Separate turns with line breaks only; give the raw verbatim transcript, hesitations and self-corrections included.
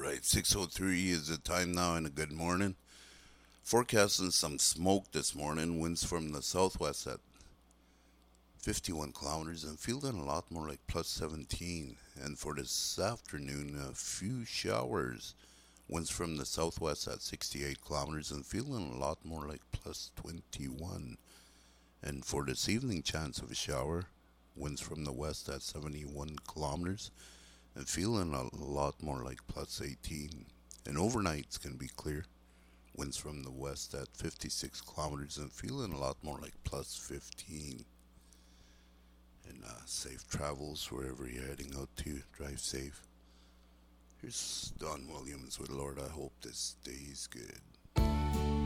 right, six oh three is the time now, and a good morning. Forecasting some smoke this morning, winds from the southwest at fifty-one kilometers and feeling a lot more like plus seventeen. And for this afternoon, a few showers, winds from the southwest at sixty-eight kilometers and feeling a lot more like plus twenty-one. And for this evening, chance of a shower, winds from the west at seventy-one kilometers and feeling a lot more like plus eighteen. And overnights can be clear. Winds from the west at fifty-six kilometers and feeling a lot more like plus fifteen. And uh, safe travels wherever you're heading out to. Drive safe. Here's Don Williams with Lord, I hope this day is good.